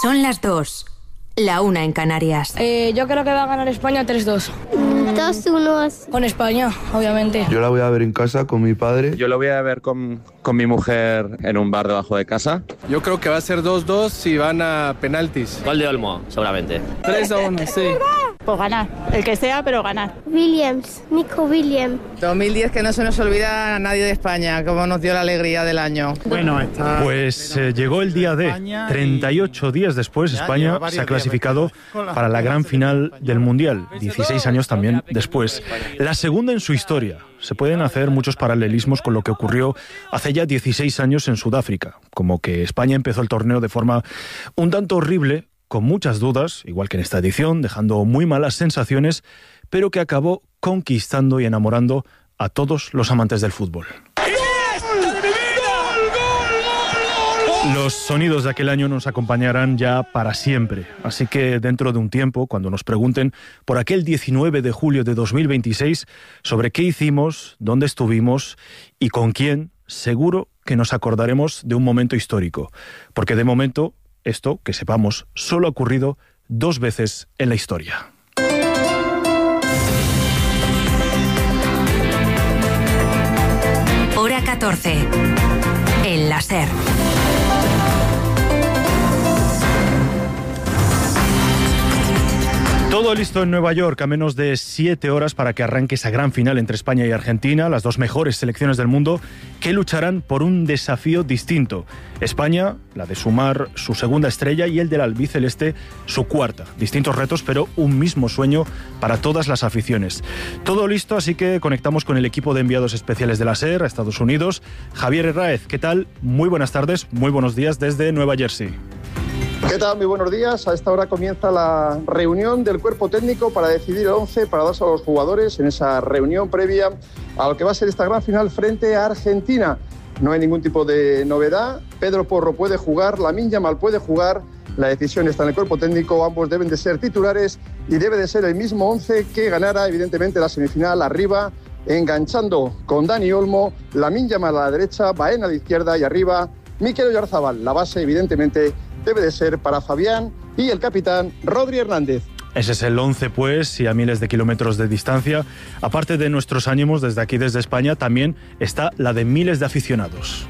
Son las 2, la 1 en Canarias. Yo creo que va a ganar España 3-2. 2-1. Con España, obviamente. Yo la voy a ver en casa con mi padre. Yo lo voy a ver con mi mujer en un bar debajo de casa. Yo creo que va a ser 2-2 y van a penaltis. Gol de Olmo, seguramente. 3-1, sí. Pues ganar, el que sea, pero ganar. Nico Williams. 2010, que no se nos olvida a nadie de España, como nos dio la alegría del año. Bueno, pues llegó el día D. 38 días después, España se ha clasificado para la gran final del Mundial. 16 años también después. La segunda en su historia. Se pueden hacer muchos paralelismos con lo que ocurrió hace ya 16 años en Sudáfrica. Como que España empezó el torneo de forma un tanto horrible, con muchas dudas, igual que en esta edición, dejando muy malas sensaciones, pero que acabó conquistando y enamorando a todos los amantes del fútbol. Los sonidos de aquel año nos acompañarán ya para siempre, así que dentro de un tiempo, cuando nos pregunten por aquel 19 de julio de 2026, sobre qué hicimos, dónde estuvimos y con quién, seguro que nos acordaremos de un momento histórico, porque de momento, esto, que sepamos, solo ha ocurrido 2 veces en la historia. Hora 14. El la SER. Todo listo en Nueva York, a menos de 7 horas para que arranque esa gran final entre España y Argentina, las 2 mejores selecciones del mundo, que lucharán por un desafío distinto. España, la de sumar su segunda estrella, y el del albiceleste, su cuarta. Distintos retos, pero un mismo sueño para todas las aficiones. Todo listo, así que conectamos con el equipo de enviados especiales de la SER a Estados Unidos. Javier Herráez, ¿qué tal? Muy buenas tardes, muy buenos días desde Nueva Jersey. ¿Qué tal? Muy buenos días. A esta hora comienza la reunión del cuerpo técnico para decidir el 11 para darse a los jugadores en esa reunión previa a lo que va a ser esta gran final frente a Argentina. No hay ningún tipo de novedad. Pedro Porro puede jugar, Lamine Yamal puede jugar. La decisión está en el cuerpo técnico. Ambos deben de ser titulares y debe de ser el mismo 11 que ganara evidentemente la semifinal arriba, enganchando con Dani Olmo, Lamine Yamal a la derecha, Baena a la izquierda y arriba Mikel Oyarzabal. La base evidentemente debe de ser para Fabián y el capitán Rodri Hernández. Ese es el 11, pues, y a miles de kilómetros de distancia. Aparte de nuestros ánimos desde aquí, desde España, también está la de miles de aficionados.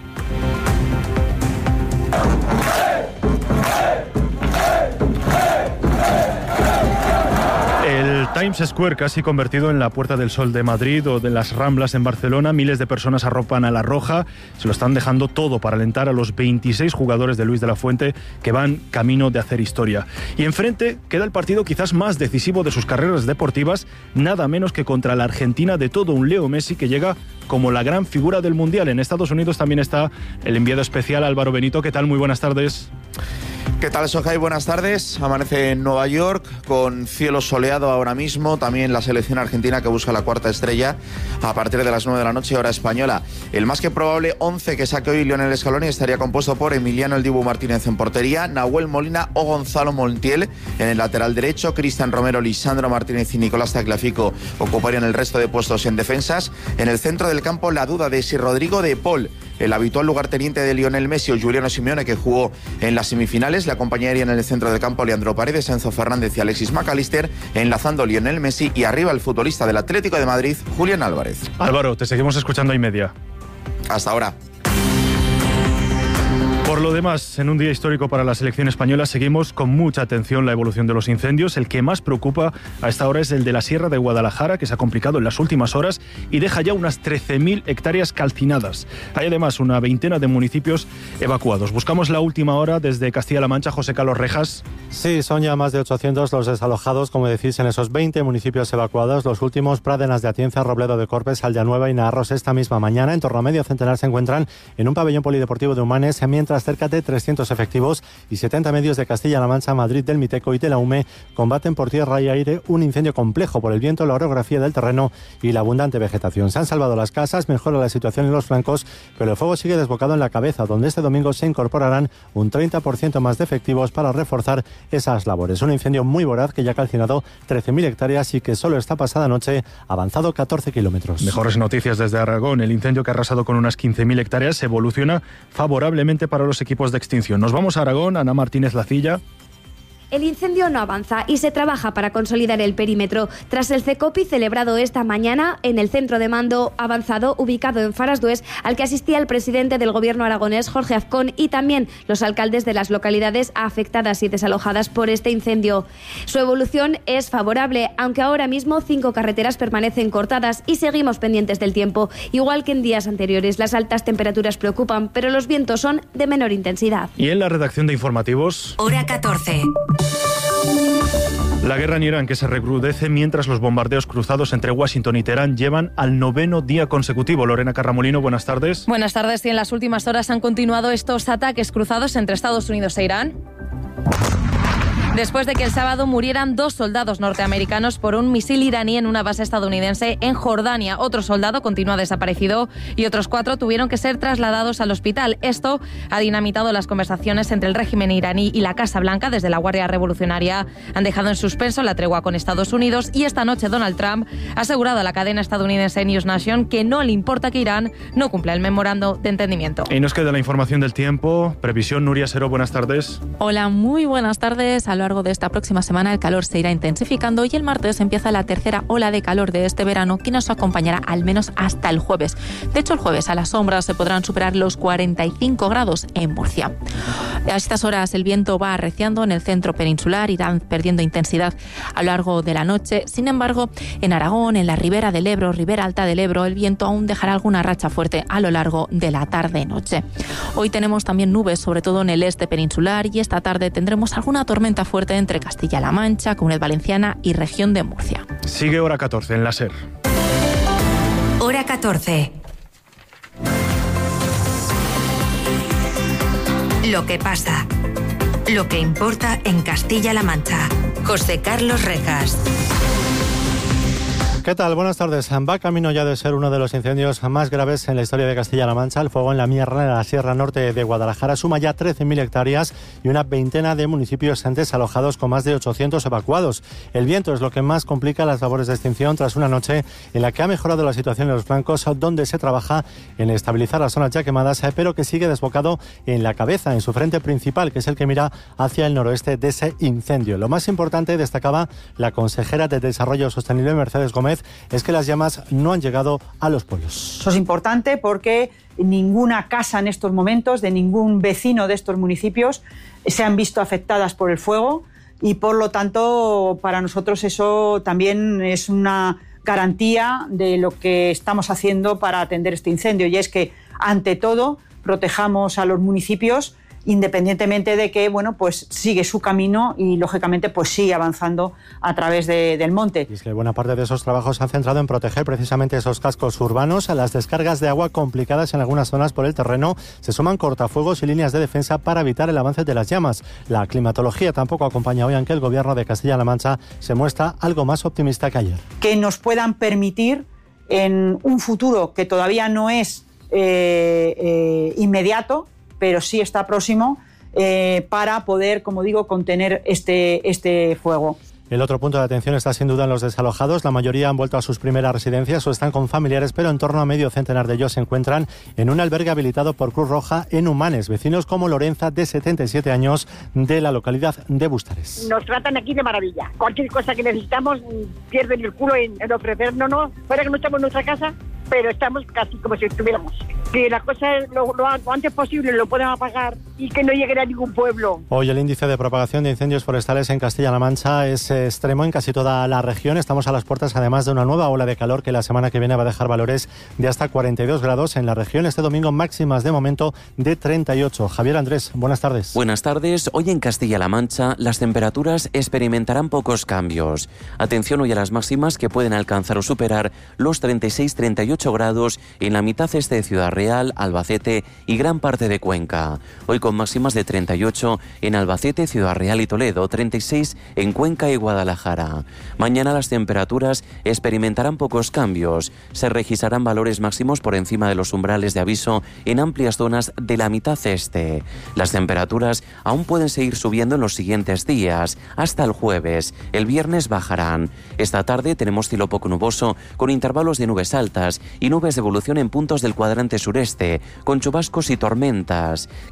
El Times Square, casi convertido en la Puerta del Sol de Madrid o de las Ramblas en Barcelona, miles de personas arropan a la roja, se lo están dejando todo para alentar a los 26 jugadores de Luis de la Fuente que van camino de hacer historia. Y enfrente queda el partido quizás más decisivo de sus carreras deportivas, nada menos que contra la Argentina de todo un Leo Messi, que llega como la gran figura del Mundial. En Estados Unidos también está el enviado especial Álvaro Benito. ¿Qué tal? Muy buenas tardes. ¿Qué tal, Sojai? Buenas tardes. Amanece en Nueva York con cielo soleado ahora mismo. También la selección argentina que busca la cuarta estrella a partir de las 9 de la noche, hora española. El más que probable 11 que saque hoy Lionel Scaloni estaría compuesto por Emiliano El Dibu Martínez en portería, Nahuel Molina o Gonzalo Montiel en el lateral derecho, Cristian Romero, Lisandro Martínez y Nicolás Tagliafico ocuparían el resto de puestos en defensas. En el centro del campo la duda de si Rodrigo de Paul, el habitual lugarteniente de Lionel Messi, o Giuliano Simeone, que jugó en las semifinales. Le acompañarían en el centro del campo Leandro Paredes, Enzo Fernández y Alexis McAllister, enlazando Lionel Messi, y arriba el futbolista del Atlético de Madrid, Julián Álvarez. Álvaro, te seguimos escuchando a y media. Hasta ahora. Por lo demás, en un día histórico para la selección española, seguimos con mucha atención la evolución de los incendios. El que más preocupa a esta hora es el de la Sierra de Guadalajara, que se ha complicado en las últimas horas y deja ya unas 13.000 hectáreas calcinadas. Hay además una veintena de municipios evacuados. Buscamos la última hora desde Castilla-La Mancha. José Carlos Rejas. Sí, son ya más de 800 los desalojados, como decís, en esos 20 municipios evacuados. Los últimos, Pradenas de Atienza, Robledo de Corpes, Aldeanueva y Naarros. Esta misma mañana, en torno a medio centenar se encuentran en un pabellón polideportivo de Humanes, mientras cerca de 300 efectivos y 70 medios de Castilla-La Mancha, Madrid, del Miteco y de la UME combaten por tierra y aire un incendio complejo por el viento, la orografía del terreno y la abundante vegetación. Se han salvado las casas, mejora la situación en los flancos, pero el fuego sigue desbocado en la cabeza, donde este domingo se incorporarán un 30% más de efectivos para reforzar esas labores. Un incendio muy voraz que ya ha calcinado 13.000 hectáreas y que solo esta pasada noche ha avanzado 14 kilómetros. Mejores noticias desde Aragón. El incendio, que ha arrasado con unas 15.000 hectáreas, evoluciona favorablemente para los equipos de extinción. Nos vamos a Aragón. Ana Martínez Lacilla. el incendio no avanza y se trabaja para consolidar el perímetro. Tras el CECOPI celebrado esta mañana en el centro de mando avanzado ubicado en Farasdués, al que asistía el presidente del gobierno aragonés, Jorge Azcón, y también los alcaldes de las localidades afectadas y desalojadas por este incendio. Su evolución es favorable, aunque ahora mismo 5 carreteras permanecen cortadas y seguimos pendientes del tiempo. Igual que en días anteriores, las altas temperaturas preocupan, pero los vientos son de menor intensidad. Y en la redacción de informativos... Hora 14. La guerra en Irán, que se recrudece mientras los bombardeos cruzados entre Washington y Teherán llevan al 9º día consecutivo. Lorena Carramolino, buenas tardes. Buenas tardes. Y en las últimas horas han continuado estos ataques cruzados entre Estados Unidos e Irán, después de que el sábado murieran 2 soldados norteamericanos por un misil iraní en una base estadounidense en Jordania. Otro soldado continúa desaparecido y otros 4 tuvieron que ser trasladados al hospital. Esto ha dinamitado las conversaciones entre el régimen iraní y la Casa Blanca. Desde la Guardia Revolucionaria han dejado en suspenso la tregua con Estados Unidos, y esta noche Donald Trump ha asegurado a la cadena estadounidense News Nation que no le importa que Irán no cumpla el memorando de entendimiento. Y nos queda la información del tiempo. Previsión, Nuria Seró, buenas tardes. Hola, muy buenas tardes. A lo largo de esta próxima semana el calor se irá intensificando y el martes empieza la tercera ola de calor de este verano, que nos acompañará al menos hasta el jueves. De hecho, el jueves a la sombra se podrán superar los 45 grados en Murcia. A estas horas el viento va arreciando en el centro peninsular, irán perdiendo intensidad a lo largo de la noche. Sin embargo, en Aragón, en la ribera del Ebro, ribera alta del Ebro, el viento aún dejará alguna racha fuerte a lo largo de la tarde-noche. Hoy tenemos también nubes, sobre todo en el este peninsular, y esta tarde tendremos alguna tormenta fuerte entre Castilla-La Mancha, Comunidad Valenciana y región de Murcia. Sigue Hora 14 en la SER. Hora 14. Lo que pasa. Lo que importa en Castilla-La Mancha. José Carlos Rejas. ¿Qué tal? Buenas tardes. Va camino ya de ser uno de los incendios más graves en la historia de Castilla-La Mancha. El fuego en la Mierna, en la Sierra Norte de Guadalajara, suma ya 13.000 hectáreas y una veintena de municipios desalojados con más de 800 evacuados. El viento es lo que más complica las labores de extinción tras una noche en la que ha mejorado la situación en los flancos, donde se trabaja en estabilizar las zonas ya quemadas, pero que sigue desbocado en la cabeza, en su frente principal, que es el que mira hacia el noroeste de ese incendio. Lo más importante, destacaba la consejera de Desarrollo Sostenible, Mercedes Gómez, es que las llamas no han llegado a los pueblos. Eso es importante porque ninguna casa en estos momentos, de ningún vecino de estos municipios, se han visto afectadas por el fuego, y por lo tanto para nosotros eso también es una garantía de lo que estamos haciendo para atender este incendio, y es que ante todo protejamos a los municipios, independientemente de que, bueno, pues sigue su camino y, lógicamente, pues sigue avanzando a través del monte. Y es que buena parte de esos trabajos se han centrado en proteger precisamente esos cascos urbanos. A las descargas de agua complicadas en algunas zonas por el terreno se suman cortafuegos y líneas de defensa para evitar el avance de las llamas. La climatología tampoco acompaña hoy, aunque el Gobierno de Castilla-La Mancha se muestra algo más optimista que ayer. Que nos puedan permitir, en un futuro que todavía no es inmediato, pero sí está próximo, para poder, como digo, contener este fuego. El otro punto de atención está sin duda en los desalojados. La mayoría han vuelto a sus primeras residencias o están con familiares, pero en torno a medio centenar de ellos se encuentran en un albergue habilitado por Cruz Roja en Humanes. Vecinos como Lorenza, de 77 años, de la localidad de Bustares. Nos tratan aquí de maravilla. Cualquier cosa que necesitamos pierden el culo en ofrecernos, fuera que no estamos en nuestra casa, pero estamos casi como si estuviéramos. Que las cosas lo antes posible lo puedan apagar y que no lleguen a ningún pueblo. Hoy el índice de propagación de incendios forestales en Castilla-La Mancha es extremo en casi toda la región. Estamos a las puertas, además, de una nueva ola de calor que la semana que viene va a dejar valores de hasta 42 grados en la región. Este domingo máximas de momento de 38. Javier Andrés, buenas tardes. Buenas tardes. Hoy en Castilla-La Mancha las temperaturas experimentarán pocos cambios. Atención hoy a las máximas, que pueden alcanzar o superar los 36-38 grados en la mitad este de Ciudad Real, Albacete y gran parte de Cuenca. Hoy con máximas de 38 en Albacete, Ciudad Real y Toledo, 36 en Cuenca y Guadalajara. Mañana las temperaturas experimentarán pocos cambios. Se registrarán valores máximos por encima de los umbrales de aviso en amplias zonas de la mitad este. Las temperaturas aún pueden seguir subiendo en los siguientes días, hasta el jueves. El viernes bajarán. Esta tarde tenemos cielo poco nuboso, con intervalos de nubes altas y nubes de evolución en puntos del cuadrante sureste, con chubascos y tormentas, que dejarán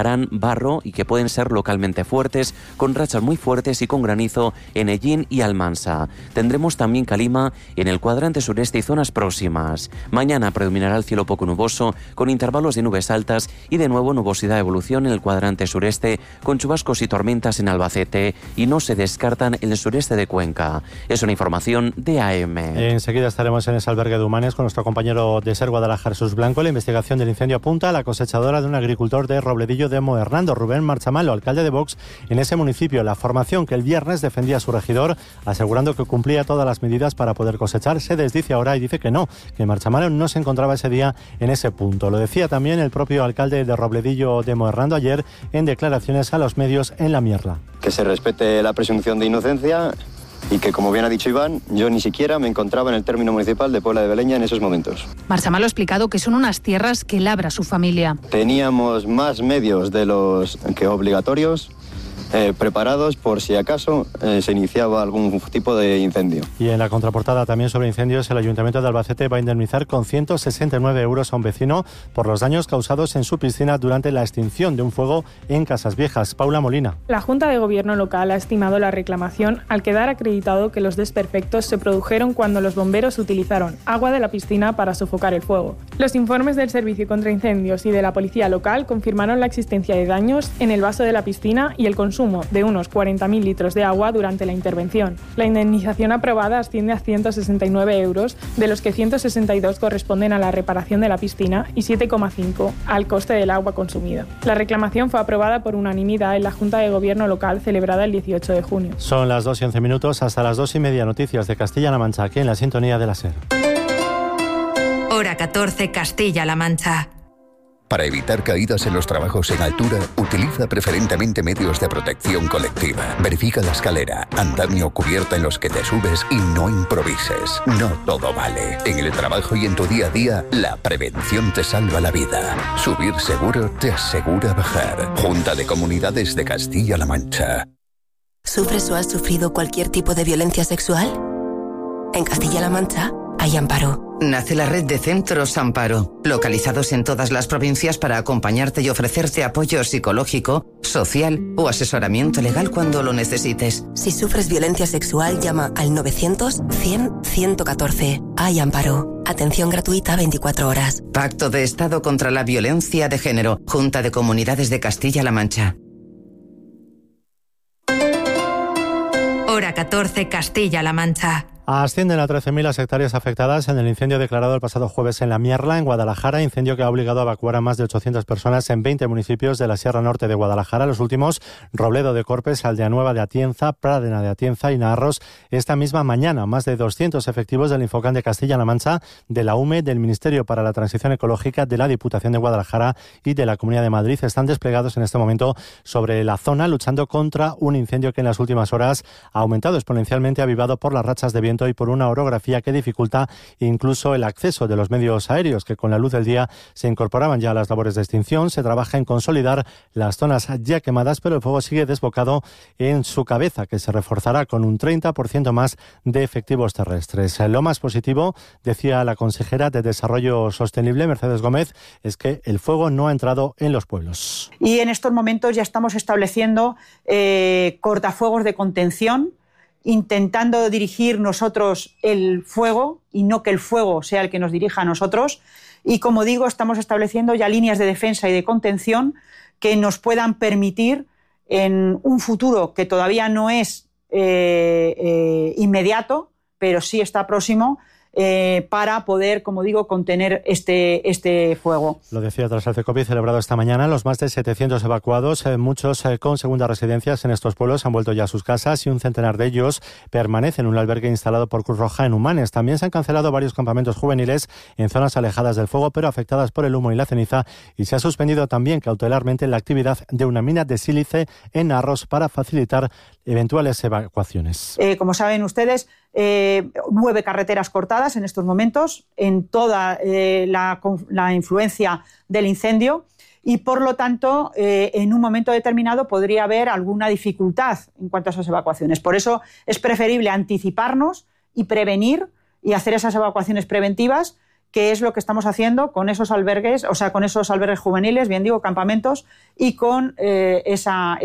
dejarán barro y que pueden ser localmente fuertes, con rachas muy fuertes y con granizo en Ellín y Almansa. Tendremos también calima en el cuadrante sureste y zonas próximas. Mañana predominará el cielo poco nuboso, con intervalos de nubes altas y de nuevo nubosidad de evolución en el cuadrante sureste, con chubascos y tormentas en Albacete, y no se descartan en el sureste de Cuenca. Es una información de AM. Enseguida estaremos en ese albergue de Humanes con nuestro compañero de SER Guadalajara, Jesús Blanco. La investigación del incendio apunta a la cosechadora de un agricultor de Robledillo de Mohernando, Rubén Marchamalo, alcalde de Vox en ese municipio. La formación que el viernes defendía a su regidor, asegurando que cumplía todas las medidas para poder cosechar, se desdice ahora y dice que no, que Marchamalo no se encontraba ese día en ese punto. Lo decía también el propio alcalde de Robledillo de Mohernando ayer en declaraciones a los medios en La Mierla. Que se respete la presunción de inocencia y que, como bien ha dicho Iván, yo ni siquiera me encontraba en el término municipal de Puebla de Beleña en esos momentos. Marchamalo ha explicado que son unas tierras que labra su familia. Teníamos más medios de los que obligatorios, preparados por si acaso se iniciaba algún tipo de incendio. Y en la contraportada también sobre incendios, el Ayuntamiento de Albacete va a indemnizar con 169 euros a un vecino por los daños causados en su piscina durante la extinción de un fuego en Casas Viejas. Paula Molina. La Junta de Gobierno local ha estimado la reclamación al quedar acreditado que los desperfectos se produjeron cuando los bomberos utilizaron agua de la piscina para sofocar el fuego. Los informes del Servicio contra Incendios y de la Policía Local confirmaron la existencia de daños en el vaso de la piscina y el consumo de unos 40.000 litros de agua durante la intervención. La indemnización aprobada asciende a 169 euros, de los que 162 corresponden a la reparación de la piscina y 7,5 al coste del agua consumida. La reclamación fue aprobada por unanimidad en la Junta de Gobierno local celebrada el 18 de junio. Son las 2:11, hasta las 2:30 noticias de Castilla-La Mancha, aquí en la sintonía de la SER. Hora 14, Castilla-La Mancha. Para evitar caídas en los trabajos en altura, utiliza preferentemente medios de protección colectiva. Verifica la escalera, andamio o cubierta en los que te subes y no improvises. No todo vale. En el trabajo y en tu día a día, la prevención te salva la vida. Subir seguro te asegura bajar. Junta de Comunidades de Castilla-La Mancha. ¿Sufres o has sufrido cualquier tipo de violencia sexual? En Castilla-La Mancha hay Amparo. Nace la red de centros Amparo, localizados en todas las provincias para acompañarte y ofrecerte apoyo psicológico, social o asesoramiento legal cuando lo necesites. Si sufres violencia sexual, llama al 900-100-114. Hay Amparo. Atención gratuita 24 horas. Pacto de Estado contra la Violencia de Género. Junta de Comunidades de Castilla-La Mancha. Hora 14, Castilla-La Mancha. Ascienden a 13.000 las hectáreas afectadas en el incendio declarado el pasado jueves en La Mierla, en Guadalajara, incendio que ha obligado a evacuar a más de 800 personas en 20 municipios de la Sierra Norte de Guadalajara. Los últimos, Robledo de Corpes, Aldeanueva de Atienza, Pradena de Atienza y Naarros. Esta misma mañana, más de 200 efectivos del Infocan de Castilla-La Mancha, de la UME, del Ministerio para la Transición Ecológica, de la Diputación de Guadalajara y de la Comunidad de Madrid están desplegados en este momento sobre la zona, luchando contra un incendio que en las últimas horas ha aumentado exponencialmente, avivado por las rachas de viento y por una orografía que dificulta incluso el acceso de los medios aéreos que con la luz del día se incorporaban ya a las labores de extinción. Se trabaja en consolidar las zonas ya quemadas, pero el fuego sigue desbocado en su cabeza, que se reforzará con un 30% más de efectivos terrestres. Lo más positivo, decía la consejera de Desarrollo Sostenible, Mercedes Gómez, es que el fuego no ha entrado en los pueblos. Y en estos momentos ya estamos estableciendo cortafuegos de contención, intentando dirigir nosotros el fuego y no que el fuego sea el que nos dirija a nosotros. Y como digo, estamos estableciendo ya líneas de defensa y de contención que nos puedan permitir en un futuro que todavía no es inmediato, pero sí está próximo, para poder, como digo, contener este fuego. Lo decía tras el CECOPI celebrado esta mañana. Los más de 700 evacuados, muchos con segundas residencias en estos pueblos, han vuelto ya a sus casas y un centenar de ellos permanecen en un albergue instalado por Cruz Roja en Humanes. También se han cancelado varios campamentos juveniles en zonas alejadas del fuego, pero afectadas por el humo y la ceniza, y se ha suspendido también cautelarmente la actividad de una mina de sílice en Naarros para facilitar eventuales evacuaciones. Como saben ustedes, 9 carreteras cortadas en estos momentos en toda la influencia del incendio, y por lo tanto en un momento determinado podría haber alguna dificultad en cuanto a esas evacuaciones. Por eso es preferible anticiparnos y prevenir y hacer esas evacuaciones preventivas qué es lo que estamos haciendo con esos albergues, o sea, con esos albergues juveniles, bien digo, campamentos, y con esa